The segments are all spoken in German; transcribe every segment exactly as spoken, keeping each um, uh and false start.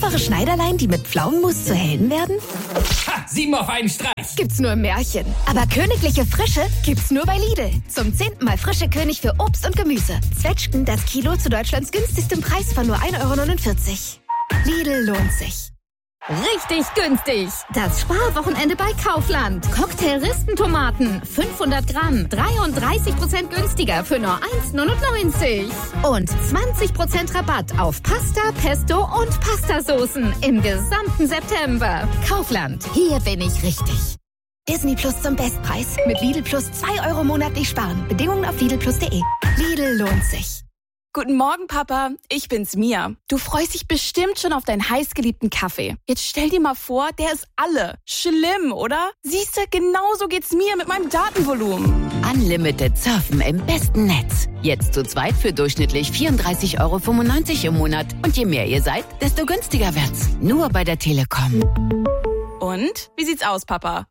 Einfache Schneiderlein, die mit Pflaumenmus zu Helden werden? Ha! Sieben auf einen Streich! Gibt's nur im Märchen. Aber königliche Frische gibt's nur bei Lidl. Zum zehnten Mal frische König für Obst und Gemüse. Zwetschgen das Kilo zu Deutschlands günstigstem Preis von nur ein Euro neunundvierzig. Lidl lohnt sich. Richtig günstig. Das Sparwochenende bei Kaufland. Cocktail-Ristentomaten. fünfhundert Gramm. dreiunddreißig Prozent günstiger für nur eins neunundneunzig. Und zwanzig Prozent Rabatt auf Pasta, Pesto und Pastasoßen im gesamten September. Kaufland. Hier bin ich richtig. Disney Plus zum Bestpreis. Mit Lidl Plus zwei Euro monatlich sparen. Bedingungen auf lidl plus punkt de. Lidl lohnt sich. Guten Morgen, Papa. Ich bin's, Mia. Du freust dich bestimmt schon auf deinen heißgeliebten Kaffee. Jetzt stell dir mal vor, der ist alle. Schlimm, oder? Siehste, genauso geht's mir mit meinem Datenvolumen. Unlimited Surfen im besten Netz. Jetzt zu zweit für durchschnittlich vierunddreißig Euro fünfundneunzig im Monat. Und je mehr ihr seid, desto günstiger wird's. Nur bei der Telekom. Und? Wie sieht's aus, Papa?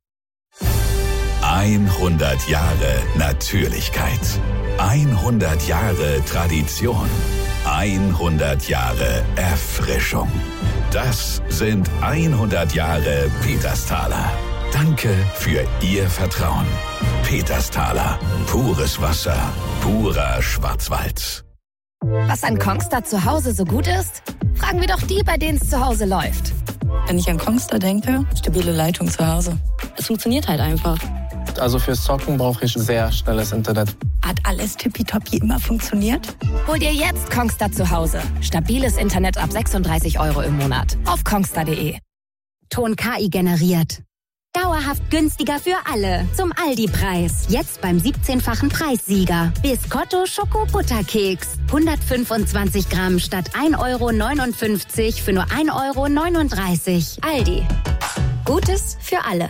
hundert Jahre Natürlichkeit. hundert Jahre Tradition. hundert Jahre Erfrischung. Das sind hundert Jahre Petersthaler. Danke für Ihr Vertrauen. Petersthaler. Pures Wasser. Purer Schwarzwald. Was an Kongstar zu Hause so gut ist? Fragen wir doch die, bei denen es zu Hause läuft. Wenn ich an Kongstar denke, stabile Leitung zu Hause. Es funktioniert halt einfach. Also fürs Zocken brauche ich sehr schnelles Internet. Hat alles tippitoppi immer funktioniert? Hol dir jetzt Kongstar zu Hause. Stabiles Internet ab sechsunddreißig Euro im Monat. Auf kongstar punkt de. Ton K I generiert. Dauerhaft günstiger für alle. Zum Aldi-Preis. Jetzt beim siebzehnfachen Preissieger. Biscotto Schoko-Butterkeks. hundertfünfundzwanzig Gramm statt ein Euro neunundfünfzig für nur ein Euro neununddreißig. Aldi. Gutes für alle.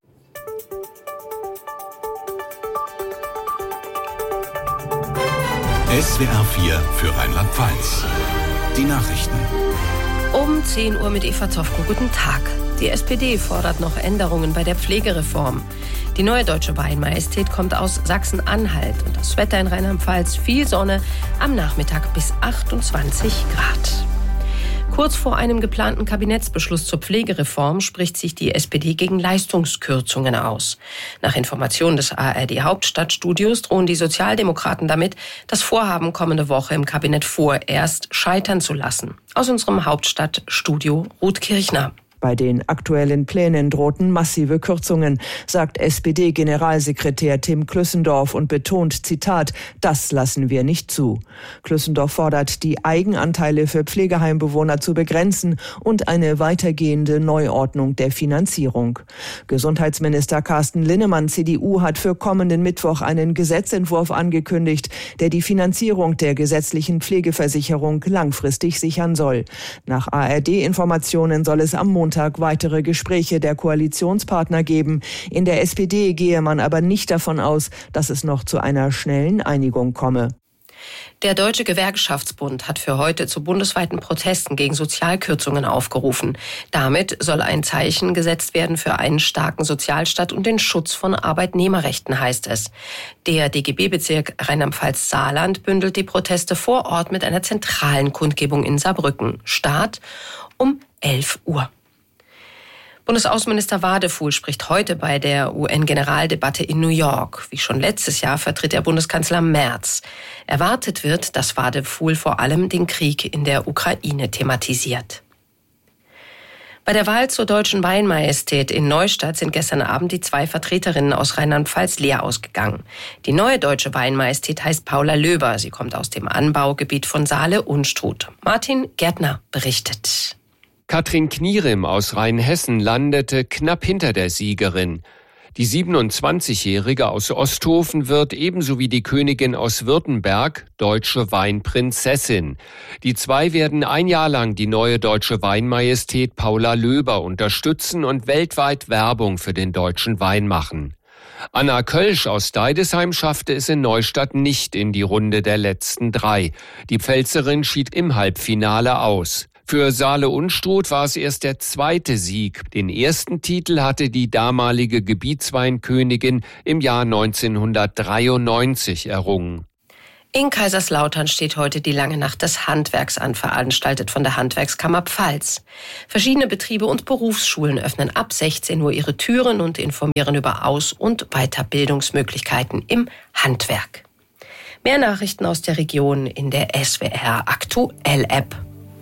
S W R vier für Rheinland-Pfalz. Die Nachrichten. Um zehn Uhr mit Eva Zofko. Guten Tag. Die S P D fordert noch Änderungen bei der Pflegereform. Die neue Deutsche Weinmajestät kommt aus Sachsen-Anhalt. Und das Wetter in Rheinland-Pfalz, viel Sonne, am Nachmittag bis achtundzwanzig Grad. Kurz vor einem geplanten Kabinettsbeschluss zur Pflegereform spricht sich die S P D gegen Leistungskürzungen aus. Nach Informationen des A R D-Hauptstadtstudios drohen die Sozialdemokraten damit, das Vorhaben kommende Woche im Kabinett vorerst scheitern zu lassen. Aus unserem Hauptstadtstudio Ruth Kirchner. Bei den aktuellen Plänen drohten massive Kürzungen, sagt S P D-Generalsekretär Tim Klüssendorf und betont, Zitat, das lassen wir nicht zu. Klüssendorf fordert, die Eigenanteile für Pflegeheimbewohner zu begrenzen und eine weitergehende Neuordnung der Finanzierung. Gesundheitsminister Carsten Linnemann, C D U, hat für kommenden Mittwoch einen Gesetzentwurf angekündigt, der die Finanzierung der gesetzlichen Pflegeversicherung langfristig sichern soll. Nach A R D-Informationen soll es am Montag weitere Gespräche der Koalitionspartner geben. In der S P D gehe man aber nicht davon aus, dass es noch zu einer schnellen Einigung komme. Der Deutsche Gewerkschaftsbund hat für heute zu bundesweiten Protesten gegen Sozialkürzungen aufgerufen. Damit soll ein Zeichen gesetzt werden für einen starken Sozialstaat und den Schutz von Arbeitnehmerrechten, heißt es. Der D G B-Bezirk Rheinland-Pfalz-Saarland bündelt die Proteste vor Ort mit einer zentralen Kundgebung in Saarbrücken. Start um elf Uhr. Bundesaußenminister Wadefuhl spricht heute bei der U N-Generaldebatte in New York. Wie schon letztes Jahr vertritt er Bundeskanzler Merz. Erwartet wird, dass Wadefuhl vor allem den Krieg in der Ukraine thematisiert. Bei der Wahl zur Deutschen Weinmajestät in Neustadt sind gestern Abend die zwei Vertreterinnen aus Rheinland-Pfalz leer ausgegangen. Die neue Deutsche Weinmajestät heißt Paula Löber. Sie kommt aus dem Anbaugebiet von Saale-Unstrut. Martin Gärtner berichtet. Katrin Knierim aus Rheinhessen landete knapp hinter der Siegerin. Die siebenundzwanzigjährige aus Osthofen wird ebenso wie die Königin aus Württemberg deutsche Weinprinzessin. Die zwei werden ein Jahr lang die neue Deutsche Weinmajestät Paula Löber unterstützen und weltweit Werbung für den deutschen Wein machen. Anna Kölsch aus Deidesheim schaffte es in Neustadt nicht in die Runde der letzten drei. Die Pfälzerin schied im Halbfinale aus. Für Saale-Unstrut war es erst der zweite Sieg. Den ersten Titel hatte die damalige Gebietsweinkönigin im Jahr neunzehnhundertdreiundneunzig errungen. In Kaiserslautern steht heute die lange Nacht des Handwerks an, veranstaltet von der Handwerkskammer Pfalz. Verschiedene Betriebe und Berufsschulen öffnen ab sechzehn Uhr ihre Türen und informieren über Aus- und Weiterbildungsmöglichkeiten im Handwerk. Mehr Nachrichten aus der Region in der S W R Aktuell App.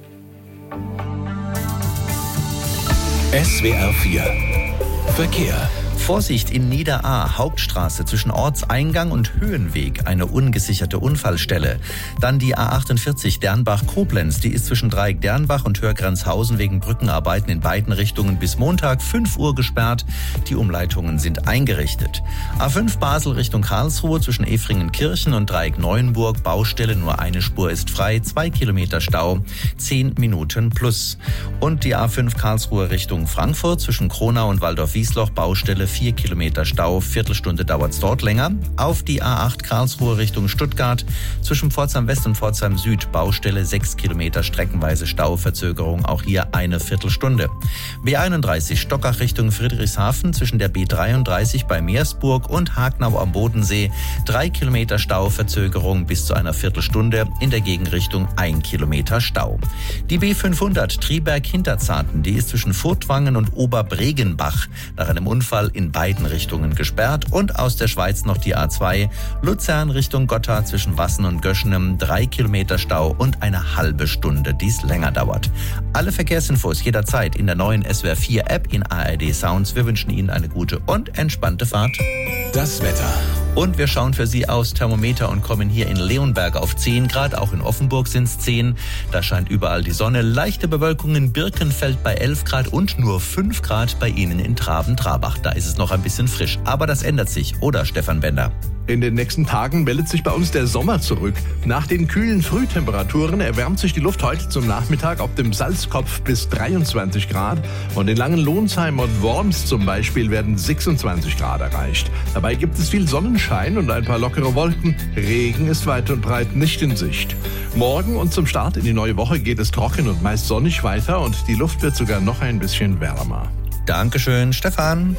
S W R vier Verkehr. Vorsicht in Niederahr, Hauptstraße zwischen Ortseingang und Höhenweg, eine ungesicherte Unfallstelle. Dann die A achtundvierzig Dernbach-Koblenz, die ist zwischen Dreieck-Dernbach und Hörgrenzhausen wegen Brückenarbeiten in beiden Richtungen bis Montag fünf Uhr gesperrt. Die Umleitungen sind eingerichtet. A fünf Basel Richtung Karlsruhe zwischen Efringen-Kirchen und Dreieck-Neuenburg, Baustelle, nur eine Spur ist frei, zwei Kilometer Stau, zehn Minuten plus. Und die A fünf Karlsruhe Richtung Frankfurt zwischen Kronau und Waldorf-Wiesloch, Baustelle, vier Kilometer Stau, Viertelstunde dauert es dort länger. Auf die A acht Karlsruhe Richtung Stuttgart, zwischen Pforzheim West und Pforzheim Süd, Baustelle, sechs Kilometer streckenweise Stau, Verzögerung auch hier eine Viertelstunde. B einunddreißig Stockach Richtung Friedrichshafen, zwischen der B dreiunddreißig bei Meersburg und Hagnau am Bodensee, drei Kilometer Stau, Verzögerung bis zu einer Viertelstunde, in der Gegenrichtung ein Kilometer Stau. Die B fünfhundert Triberg-Hinterzarten, die ist zwischen Furtwangen und Oberbregenbach nach einem Unfall in beiden Richtungen gesperrt. Und aus der Schweiz noch die A zwei Luzern Richtung Gotha zwischen Wassen und Göschenem, drei Kilometer Stau und eine halbe Stunde, die es länger dauert. Alle Verkehrsinfos jederzeit in der neuen S W R vier App in A R D Sounds. Wir wünschen Ihnen eine gute und entspannte Fahrt. Das Wetter. Und wir schauen für Sie aufs Thermometer und kommen hier in Leonberg auf zehn Grad. Auch in Offenburg sind es zehn. Da scheint überall die Sonne. Leichte Bewölkung in Birkenfeld bei elf Grad und nur fünf Grad bei Ihnen in Traben-Trabach. Da ist es noch ein bisschen frisch. Aber das ändert sich, oder Stefan Bender? In den nächsten Tagen meldet sich bei uns der Sommer zurück. Nach den kühlen Frühtemperaturen erwärmt sich die Luft heute zum Nachmittag auf dem Salzkopf bis dreiundzwanzig Grad. Und in Langenlohnsheim und Worms zum Beispiel werden sechsundzwanzig Grad erreicht. Dabei gibt es viel Sonnenschein und ein paar lockere Wolken. Regen ist weit und breit nicht in Sicht. Morgen und zum Start in die neue Woche geht es trocken und meist sonnig weiter und die Luft wird sogar noch ein bisschen wärmer. Dankeschön, Stefan.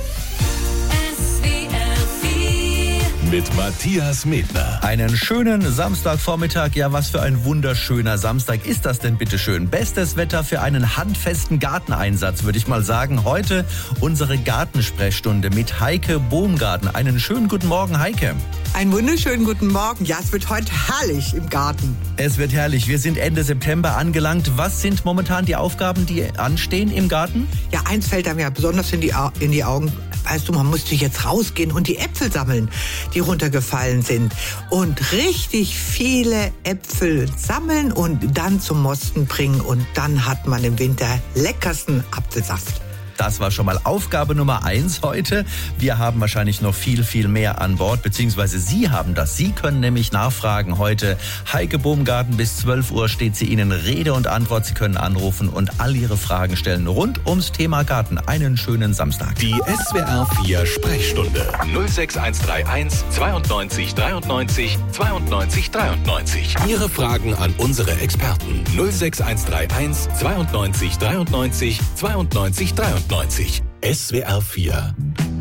Mit Matthias Medner. Einen schönen Samstagvormittag. Ja, was für ein wunderschöner Samstag ist das denn, bitteschön? Bestes Wetter für einen handfesten Garteneinsatz, würde ich mal sagen. Heute unsere Gartensprechstunde mit Heike Bohmgarten. Einen schönen guten Morgen, Heike. Einen wunderschönen guten Morgen. Ja, es wird heute herrlich im Garten. Es wird herrlich. Wir sind Ende September angelangt. Was sind momentan die Aufgaben, die anstehen im Garten? Ja, eins fällt einem ja besonders in die, Au- in die Augen. Weißt du, man musste jetzt rausgehen und die Äpfel sammeln, die runtergefallen sind. Und richtig viele Äpfel sammeln und dann zum Mosten bringen. Und dann hat man im Winter leckersten Apfelsaft. Das war schon mal Aufgabe Nummer eins heute. Wir haben wahrscheinlich noch viel, viel mehr an Bord, beziehungsweise Sie haben das. Sie können nämlich nachfragen heute. Heike Bohmgarten, bis zwölf Uhr steht sie Ihnen Rede und Antwort. Sie können anrufen und all Ihre Fragen stellen rund ums Thema Garten. Einen schönen Samstag. Die S W R vier Sprechstunde. null sechs eins drei eins zweiundneunzig dreiundneunzig zweiundneunzig dreiundneunzig. Ihre Fragen an unsere Experten. null sechs eins drei eins zweiundneunzig dreiundneunzig zweiundneunzig dreiundneunzig. S W R vier